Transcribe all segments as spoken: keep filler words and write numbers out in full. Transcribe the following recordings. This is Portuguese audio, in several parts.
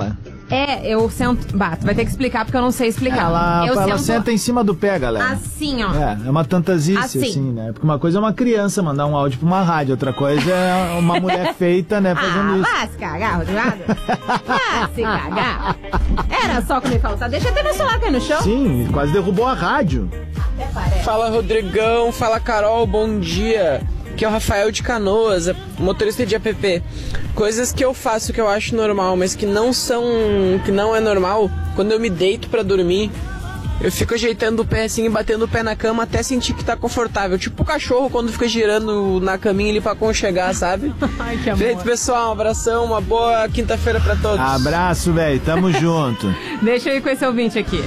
dela? É, eu sento... Bah, tu vai ter que explicar porque eu não sei explicar. Ela, eu ela sento... senta em cima do pé, galera. Assim, ó. É, é uma tantazice, assim. Assim. né? Porque uma coisa é uma criança mandar um áudio pra uma rádio, outra coisa é uma mulher feita, né, fazendo ah, isso. Vá se cagar, Rodrigo. Vá se cagar. Era só o que me faltava. Deixa até meu celular cair no chão. Sim, quase derrubou a rádio. Até parece. Fala, Rodrigão. Fala, Carol. Bom dia. Aqui é o Rafael de Canoas, motorista de app. Coisas que eu faço que eu acho normal, mas que não são, que não é normal. Quando eu me deito pra dormir, eu fico ajeitando o pé assim e batendo o pé na cama até sentir que tá confortável. Tipo o cachorro quando fica girando na caminha ali pra aconchegar, sabe? Ai, que amor. Feito, pessoal, um abração, uma boa quinta-feira pra todos. Abraço, velho, tamo junto. Deixa eu ir com esse ouvinte aqui.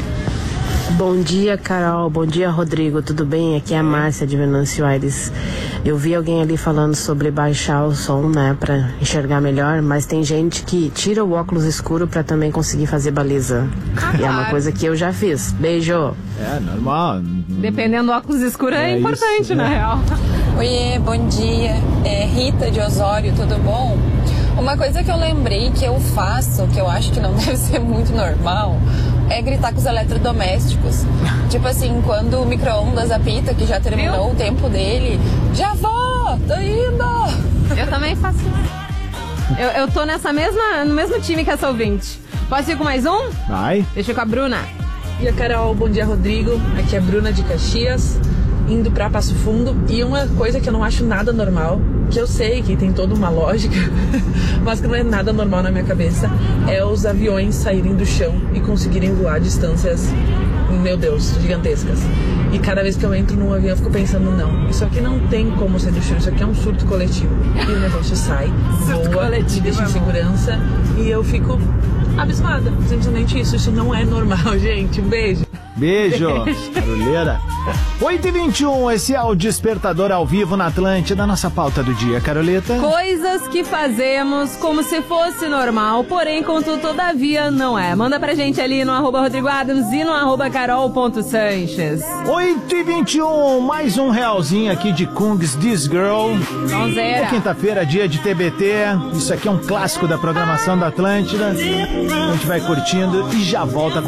Bom dia, Carol. Bom dia, Rodrigo. Tudo bem? Aqui é a Márcia de Venâncio Aires. Eu vi alguém ali falando sobre baixar o som, né, pra enxergar melhor, mas tem gente que tira o óculos escuro pra também conseguir fazer baliza. Ah, e é uma claro. coisa que eu já fiz. Beijo. É, normal. Dependendo do óculos escuro é, É importante, isso, na né? real. Oiê, bom dia. É Rita de Osório, tudo bom? Uma coisa que eu lembrei que eu faço, que eu acho que não deve ser muito normal, é gritar com os eletrodomésticos. Tipo assim, quando o micro-ondas apita, que já terminou Viu? o tempo dele, já vou, tô indo. Eu também faço. Eu, eu tô nessa mesma, no mesmo time que essa ouvinte. Posso ir com mais um? Vai. Deixa eu ir com a Bruna. Bom dia, Carol. Bom dia, Rodrigo. Aqui é a Bruna de Caxias, indo pra Passo Fundo. E uma coisa que eu não acho nada normal, que eu sei que tem toda uma lógica, mas que não é nada normal na minha cabeça, é os aviões saírem do chão e conseguirem voar a distâncias, meu Deus, gigantescas. E cada vez que eu entro num avião eu fico pensando, não, isso aqui não tem como sair do chão, isso aqui é um surto coletivo. E o negócio sai, Surto voa, coletivo, me deixa é em bom. segurança e eu fico abismada. Simplesmente isso, isso não é normal, gente. Um beijo. Beijo. Carolheira. oito e vinte e um, esse é o Despertador ao vivo na Atlântida, nossa pauta do dia, Caroleta. Coisas que fazemos como se fosse normal, porém, contudo, todavia, não é. Manda pra gente ali no arroba Rodrigo Adams e no arroba carol.sanches. oito e vinte e um, mais um realzinho aqui de Kungs This Girl. Sonzeira. É quinta-feira, dia de T B T. Isso aqui é um clássico da programação da Atlântida. A gente vai curtindo e já volta com